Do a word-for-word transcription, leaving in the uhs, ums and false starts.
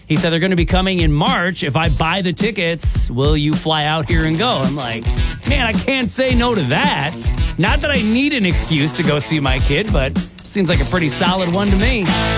He said they're going to be coming in March. If I buy the tickets, will you fly out here and go? I'm like, man, I can't say no to that. Not that I need an excuse to go see my kid, but it seems like a pretty solid one to me.